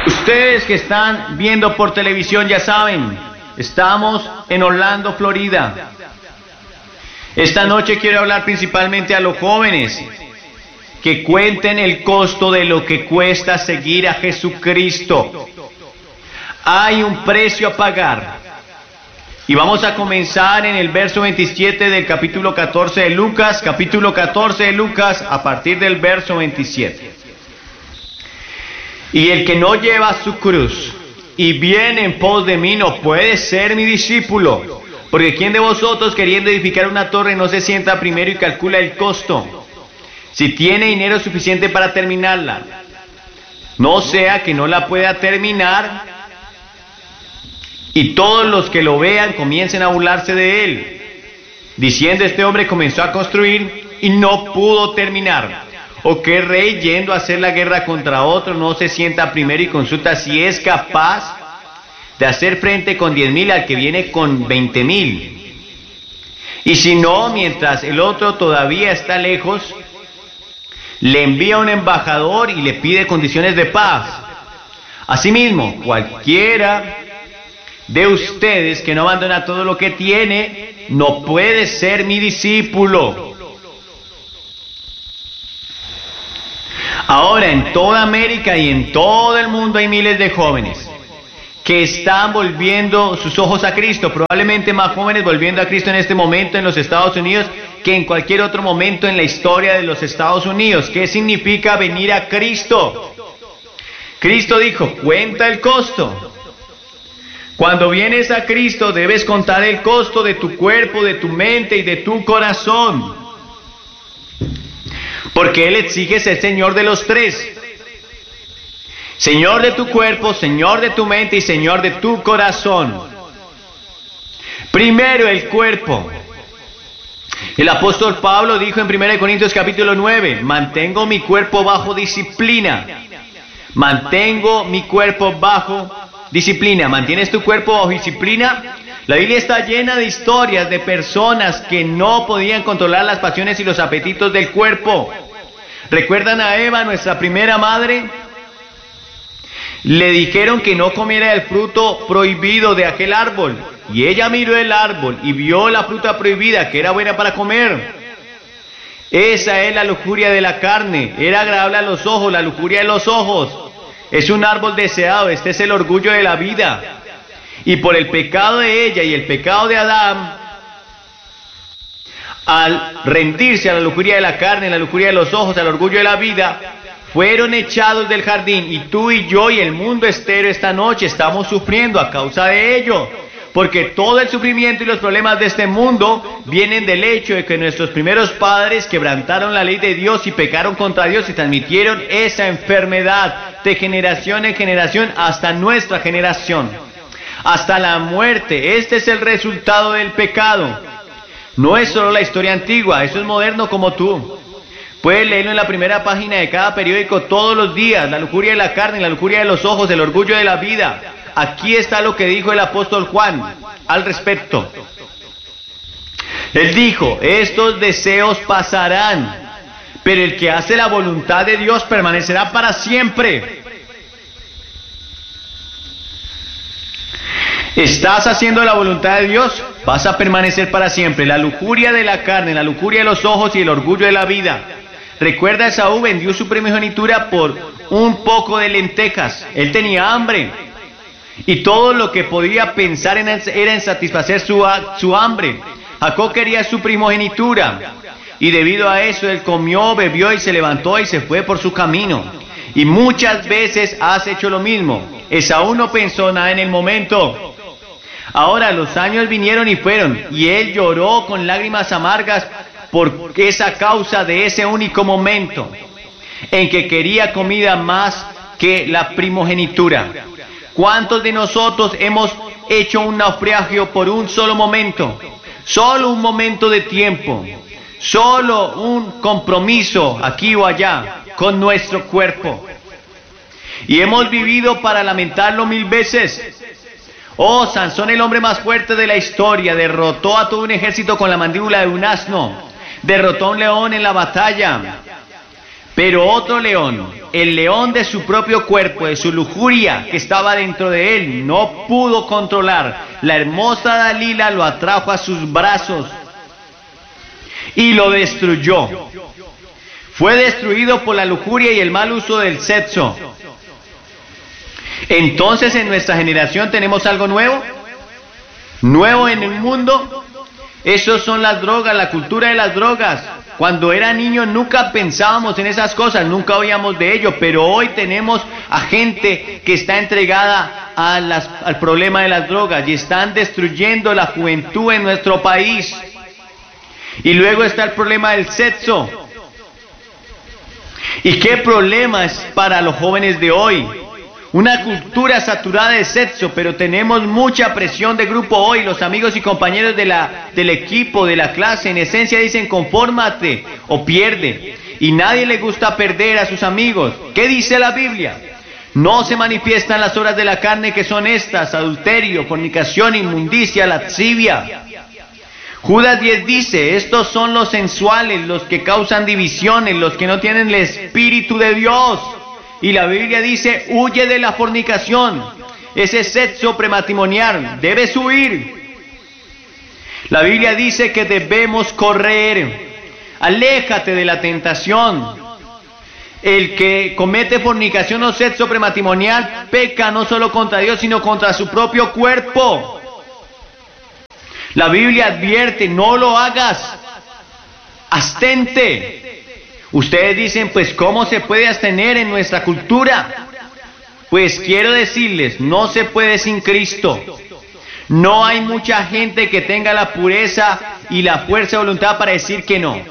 Ustedes que están viendo por televisión ya saben, estamos en Orlando, Florida. Esta noche quiero hablar principalmente a los jóvenes que cuenten el costo de lo que cuesta seguir a Jesucristo. Hay un precio a pagar. Y vamos a comenzar en el verso 27 del capítulo 14 de Lucas, a partir del verso 27. Y el que no lleva su cruz y viene en pos de mí no puede ser mi discípulo. Porque ¿quién de vosotros, queriendo edificar una torre, no se sienta primero y calcula el costo, si tiene dinero suficiente para terminarla? No sea que no la pueda terminar y todos los que lo vean comiencen a burlarse de él, diciendo: este hombre comenzó a construir y no pudo terminar. ¿O qué rey, yendo a hacer la guerra contra otro, no se sienta primero y consulta si es capaz de hacer frente con 10,000 al que viene con 20,000? Y si no, mientras el otro todavía está lejos, le envía un embajador y le pide condiciones de paz. Asimismo, cualquiera de ustedes que no abandona todo lo que tiene, no puede ser mi discípulo. Ahora, en toda América y en todo el mundo hay miles de jóvenes que están volviendo sus ojos a Cristo, probablemente más jóvenes volviendo a Cristo en este momento en los Estados Unidos que en cualquier otro momento en la historia de los Estados Unidos. ¿Qué significa venir a Cristo? Cristo dijo: cuenta el costo. Cuando vienes a Cristo debes contar el costo de tu cuerpo, de tu mente y de tu corazón, porque Él exige ser Señor de los tres: Señor de tu cuerpo, Señor de tu mente y Señor de tu corazón. Primero el cuerpo. El apóstol Pablo dijo en 1 Corintios capítulo 9: mantengo mi cuerpo bajo disciplina. Mantengo mi cuerpo bajo disciplina. ¿Mantienes tu cuerpo bajo disciplina? La Biblia está llena de historias de personas que no podían controlar las pasiones y los apetitos del cuerpo. ¿Recuerdan a Eva, nuestra primera madre? Le dijeron que no comiera el fruto prohibido de aquel árbol, y ella miró el árbol y vio la fruta prohibida, que era buena para comer. Esa es la lujuria de la carne, era agradable a los ojos, la lujuria de los ojos. Es un árbol deseado, este es el orgullo de la vida. Y por el pecado de ella y el pecado de Adán, al rendirse a la lujuria de la carne, la lujuria de los ojos, al orgullo de la vida, fueron echados del jardín. Y tú y yo y el mundo entero esta noche estamos sufriendo a causa de ello, porque todo el sufrimiento y los problemas de este mundo vienen del hecho de que nuestros primeros padres quebrantaron la ley de Dios y pecaron contra Dios y transmitieron esa enfermedad de generación en generación hasta nuestra generación, hasta la muerte. Este es el resultado del pecado. No es solo la historia antigua, eso es moderno como tú. Puedes leerlo en la primera página de cada periódico todos los días: la lujuria de la carne, la lujuria de los ojos, el orgullo de la vida. Aquí está lo que dijo el apóstol Juan al respecto. Él dijo: estos deseos pasarán, pero el que hace la voluntad de Dios permanecerá para siempre. ¿Estás haciendo la voluntad de Dios? Vas a permanecer para siempre. La lujuria de la carne, la lujuria de los ojos y el orgullo de la vida. Recuerda, Esaú vendió su primogenitura por un poco de lentejas. Él tenía hambre y todo lo que podía pensar era en satisfacer su hambre. Jacob quería su primogenitura y debido a eso él comió, bebió y se levantó y se fue por su camino. Y muchas veces has hecho lo mismo. Esaú no pensó nada en el momento. Ahora los años vinieron y fueron, y él lloró con lágrimas amargas por esa causa de ese único momento en que quería comida más que la primogenitura. ¿Cuántos de nosotros hemos hecho un naufragio por un solo momento? Solo un momento de tiempo, solo un compromiso aquí o allá con nuestro cuerpo. Y hemos vivido para lamentarlo 1000 veces. Oh, Sansón, el hombre más fuerte de la historia, derrotó a todo un ejército con la mandíbula de un asno, derrotó a un león en la batalla, pero otro león el león de su propio cuerpo, de su lujuria que estaba dentro de él, no pudo controlar. La hermosa Dalila lo atrajo a sus brazos y lo destruyó. Fue destruido por la lujuria y el mal uso del sexo. Entonces en nuestra generación tenemos algo nuevo, nuevo en el mundo. Esos son las drogas, la cultura de las drogas. Cuando era niño nunca pensábamos en esas cosas, nunca oíamos de ello, pero hoy tenemos a gente que está entregada al problema de las drogas y están destruyendo la juventud en nuestro país. Y luego está el problema del sexo. ¿Y qué problema es para los jóvenes de hoy? Una cultura saturada de sexo, pero tenemos mucha presión de grupo hoy. Los amigos y compañeros del equipo, de la clase, en esencia dicen confórmate o pierde. Y nadie le gusta perder a sus amigos. ¿Qué dice la Biblia? No se manifiestan las obras de la carne, que son estas: adulterio, fornicación, inmundicia, lascivia. Judas 10 dice: estos son los sensuales, los que causan divisiones, los que no tienen el Espíritu de Dios. Y la Biblia dice: huye de la fornicación, ese sexo prematrimonial, debes huir. La Biblia dice que debemos correr, aléjate de la tentación. El que comete fornicación o sexo prematrimonial peca no solo contra Dios, sino contra su propio cuerpo. La Biblia advierte: no lo hagas, abstente. Ustedes dicen, pues ¿cómo se puede abstener en nuestra cultura? Pues quiero decirles, no se puede sin Cristo. No hay mucha gente que tenga la pureza y la fuerza de voluntad para decir que no.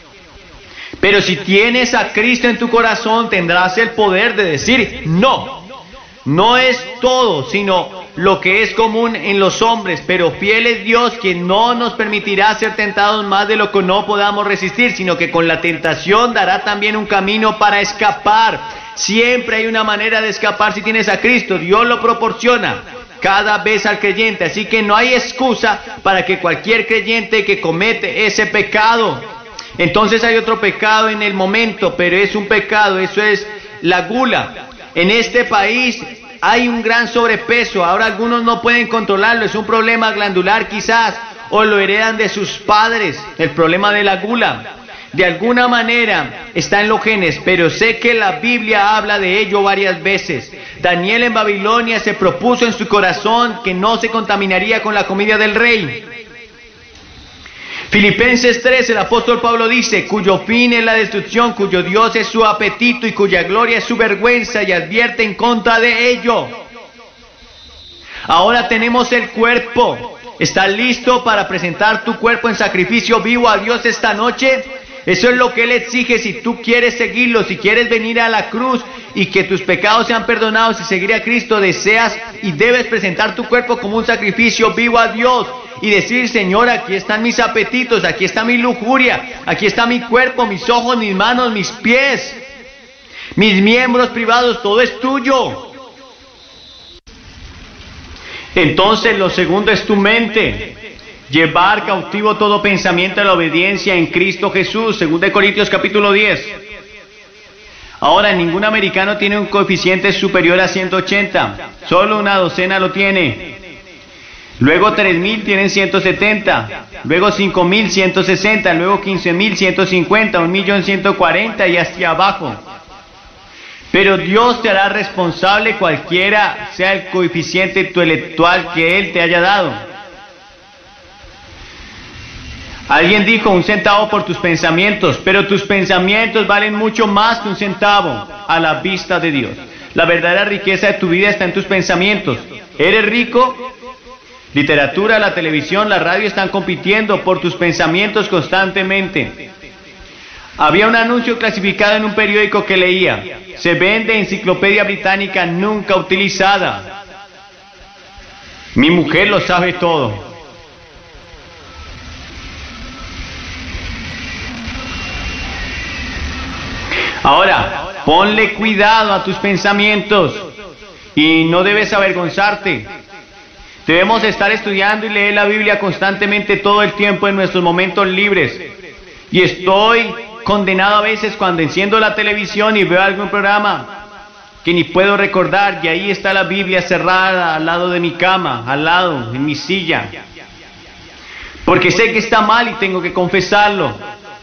Pero si tienes a Cristo en tu corazón, tendrás el poder de decir no. No es todo, sino lo que es común en los hombres, pero fiel es Dios, quien no nos permitirá ser tentados más de lo que no podamos resistir, sino que con la tentación dará también un camino para escapar. Siempre hay una manera de escapar si tienes a Cristo. Dios lo proporciona cada vez al creyente, así que no hay excusa para que cualquier creyente que comete ese pecado. Entonces hay otro pecado en el momento, pero es un pecado, eso es la gula. En este país hay un gran sobrepeso, ahora algunos no pueden controlarlo, es un problema glandular quizás, o lo heredan de sus padres, el problema de la gula. De alguna manera está en los genes, pero sé que la Biblia habla de ello varias veces. Daniel en Babilonia se propuso en su corazón que no se contaminaría con la comida del rey. Filipenses 3, el apóstol Pablo dice: cuyo fin es la destrucción, cuyo Dios es su apetito y cuya gloria es su vergüenza, y advierte en contra de ello. Ahora tenemos el cuerpo. ¿Estás listo para presentar tu cuerpo en sacrificio vivo a Dios esta noche? Eso es lo que Él exige si tú quieres seguirlo, si quieres venir a la cruz y que tus pecados sean perdonados y seguir a Cristo. Deseas y debes presentar tu cuerpo como un sacrificio vivo a Dios y decir: Señor, aquí están mis apetitos, aquí está mi lujuria, aquí está mi cuerpo, mis ojos, mis manos, mis pies, mis miembros privados, todo es tuyo. Entonces lo segundo es tu mente. Llevar cautivo todo pensamiento a la obediencia en Cristo Jesús, 2 Corintios capítulo 10. Ahora, ningún americano tiene un coeficiente superior a 180, solo una docena lo tiene. Luego 3,000 tienen 170, luego 5,000 160, luego 15,000 150, 1,000,000 140 y hacia abajo. Pero Dios te hará responsable cualquiera sea el coeficiente intelectual que Él te haya dado. Alguien dijo: 1 centavo por tus pensamientos, pero tus pensamientos valen mucho más que 1 centavo a la vista de Dios. La verdadera riqueza de tu vida está en tus pensamientos. ¿Eres rico? Literatura, la televisión, la radio están compitiendo por tus pensamientos constantemente. Había un anuncio clasificado en un periódico que leía: se vende enciclopedia británica nunca utilizada. Mi mujer lo sabe todo. Ahora, ponle cuidado a tus pensamientos y no debes avergonzarte. Debemos estar estudiando y leer la Biblia constantemente todo el tiempo en nuestros momentos libres. Y estoy condenado a veces cuando enciendo la televisión y veo algún programa que ni puedo recordar, y ahí está la Biblia cerrada al lado de mi cama, al lado, en mi silla. Porque sé que está mal y tengo que confesarlo.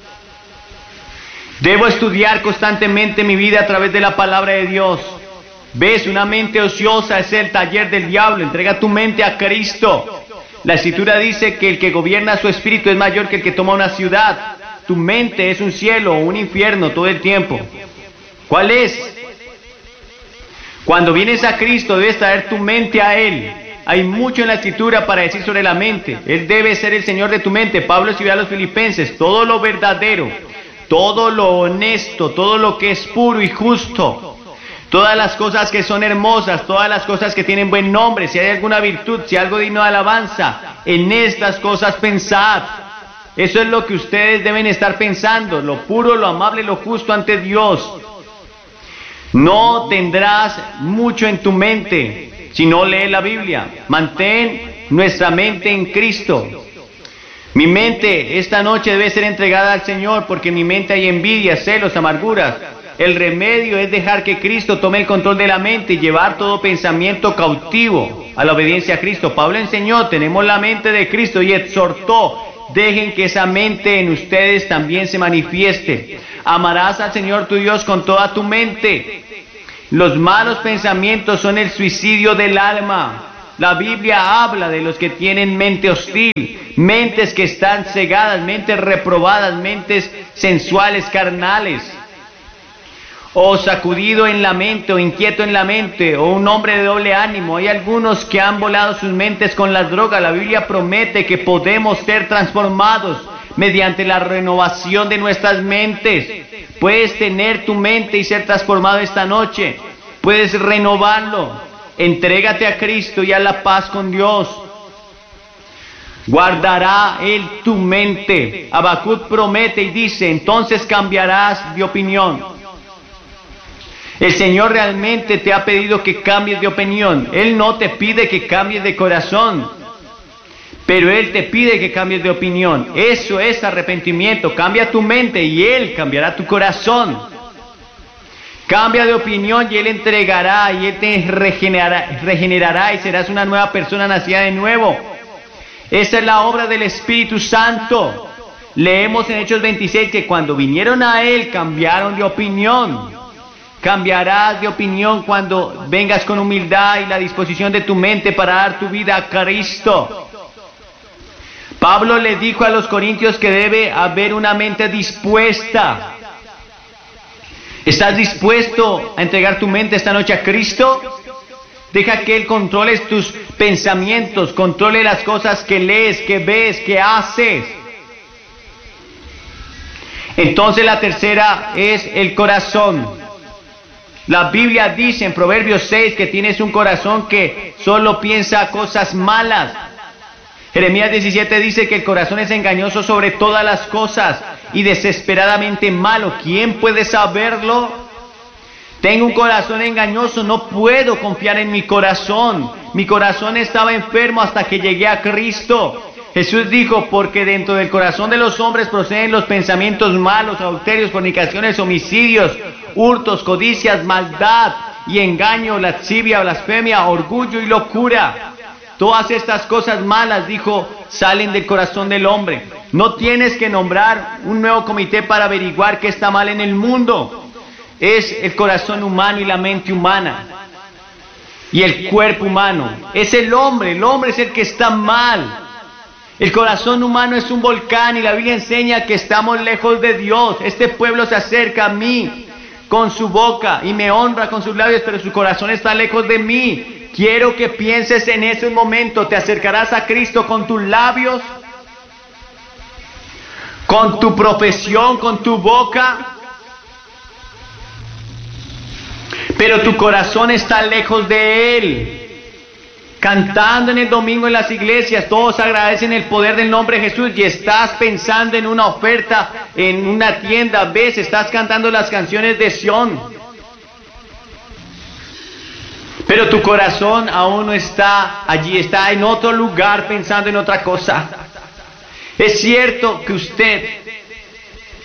Debo estudiar constantemente mi vida a través de la palabra de Dios. ¿Ves? Una mente ociosa es el taller del diablo. Entrega tu mente a Cristo. La Escritura dice que el que gobierna su espíritu es mayor que el que toma una ciudad. Tu mente es un cielo o un infierno todo el tiempo. ¿Cuál es? Cuando vienes a Cristo debes traer tu mente a Él. Hay mucho en la Escritura para decir sobre la mente. Él debe ser el Señor de tu mente. Pablo escribió a los Filipenses: todo lo verdadero, todo lo honesto, todo lo que es puro y justo, todas las cosas que son hermosas, todas las cosas que tienen buen nombre, si hay alguna virtud, si hay algo digno de alabanza, en estas cosas pensad. Eso es lo que ustedes deben estar pensando: lo puro, lo amable, lo justo ante Dios. No tendrás mucho en tu mente si no lees la Biblia. Mantén nuestra mente en Cristo. Mi mente esta noche debe ser entregada al Señor, porque en mi mente hay envidia, celos, amarguras. El remedio es dejar que Cristo tome el control de la mente y llevar todo pensamiento cautivo a la obediencia a Cristo. Pablo enseñó: tenemos la mente de Cristo, y exhortó: dejen que esa mente en ustedes también se manifieste. Amarás al Señor tu Dios con toda tu mente. Los malos pensamientos son el suicidio del alma. La Biblia habla de los que tienen mente hostil, mentes que están cegadas, mentes reprobadas, mentes sensuales, carnales, o sacudido en la mente, o inquieto en la mente, o un hombre de doble ánimo. Hay algunos que han volado sus mentes con las drogas. La Biblia promete que podemos ser transformados mediante la renovación de nuestras mentes. Puedes tener tu mente y ser transformado esta noche. Puedes renovarlo. Entrégate a Cristo y a la paz con Dios. Guardará Él tu mente. Habacuc promete y dice: entonces cambiarás de opinión. El Señor realmente te ha pedido que cambies de opinión. Él no te pide que cambies de corazón, pero Él te pide que cambies de opinión. Eso es arrepentimiento. Cambia tu mente y Él cambiará tu corazón. Cambia de opinión y Él entregará, y Él te regenerará y serás una nueva persona nacida de nuevo. Esa es la obra del Espíritu Santo. Leemos en Hechos 26 que cuando vinieron a Él cambiaron de opinión. Cambiarás de opinión cuando vengas con humildad y la disposición de tu mente para dar tu vida a Cristo. Pablo le dijo a los corintios que debe haber una mente dispuesta. ¿Estás dispuesto a entregar tu mente esta noche a Cristo? Deja que Él controle tus pensamientos, controle las cosas que lees, que ves, que haces. Entonces la tercera es el corazón. La Biblia dice en Proverbios 6 que tienes un corazón que solo piensa cosas malas. Jeremías 17 dice que el corazón es engañoso sobre todas las cosas y desesperadamente malo. ¿Quién puede saberlo? Tengo un corazón engañoso, no puedo confiar en mi corazón. Mi corazón estaba enfermo hasta que llegué a Cristo. Jesús dijo: porque dentro del corazón de los hombres proceden los pensamientos malos, adulterios, fornicaciones, homicidios, hurtos, codicias, maldad y engaño, lascivia, blasfemia, orgullo y locura. Todas estas cosas malas, dijo, salen del corazón del hombre. No tienes que nombrar un nuevo comité para averiguar qué está mal en el mundo. Es el corazón humano y la mente humana y el cuerpo humano. Es el hombre es el que está mal. El corazón humano es un volcán y la Biblia enseña que estamos lejos de Dios. Este pueblo se acerca a mí con su boca y me honra con sus labios, pero su corazón está lejos de mí. Quiero que pienses en ese momento. ¿Te acercarás a Cristo con tus labios? ¿Con tu profesión? ¿Con tu boca? Pero tu corazón está lejos de Él. Cantando en el domingo en las iglesias, todos agradecen el poder del nombre de Jesús, y estás pensando en una oferta en una tienda. Ves, estás cantando las canciones de Sión, pero tu corazón aún no está allí, está en otro lugar pensando en otra cosa. Es cierto que usted,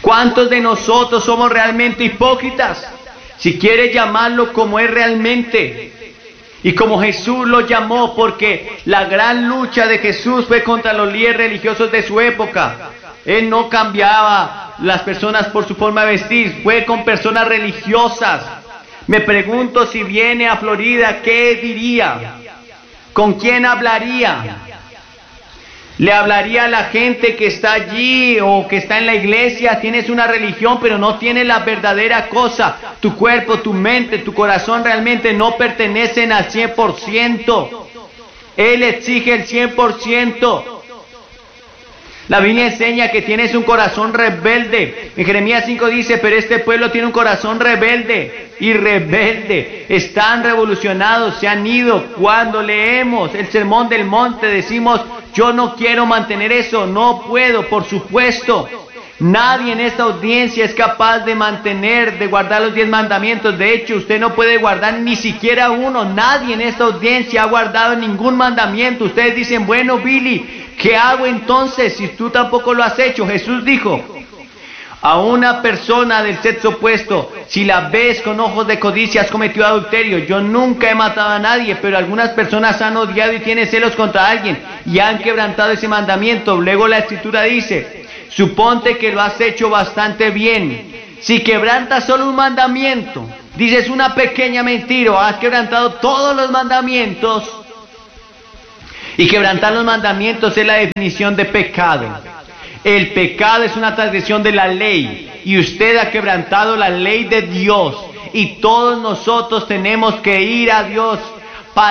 ¿Cuántos de nosotros somos realmente hipócritas? Si quieres llamarlo como es realmente. Y como Jesús lo llamó, porque la gran lucha de Jesús fue contra los líderes religiosos de su época. Él no cambiaba las personas por su forma de vestir, fue con personas religiosas. Me pregunto si viene a Florida, ¿qué diría? ¿Con quién hablaría? ¿Le hablaría a la gente que está allí o que está en la iglesia? Tienes una religión, pero no tienes la verdadera cosa. Tu cuerpo, tu mente, tu corazón realmente no pertenecen al 100%. Él exige el 100%. La Biblia enseña que tienes un corazón rebelde. En Jeremías 5 dice, pero este pueblo tiene un corazón rebelde y rebelde. Están revolucionados, se han ido. Cuando leemos el Sermón del Monte decimos, yo no quiero mantener eso, no puedo, por supuesto. Nadie en esta audiencia es capaz de mantener, de guardar los 10 mandamientos. De hecho, usted no puede guardar ni siquiera uno. Nadie en esta audiencia ha guardado ningún mandamiento. Ustedes dicen, bueno, Billy, ¿qué hago entonces si tú tampoco lo has hecho? Jesús dijo, a una persona del sexo opuesto, si la ves con ojos de codicia, has cometido adulterio. Yo nunca he matado a nadie, pero algunas personas han odiado y tienen celos contra alguien y han quebrantado ese mandamiento. Luego la Escritura dice, suponte que lo has hecho bastante bien. Si quebrantas solo un mandamiento, dices una pequeña mentira, o has quebrantado todos los mandamientos. Y quebrantar los mandamientos es la definición de pecado. El pecado es una transgresión de la ley y usted ha quebrantado la ley de Dios. Y todos nosotros tenemos que ir a Dios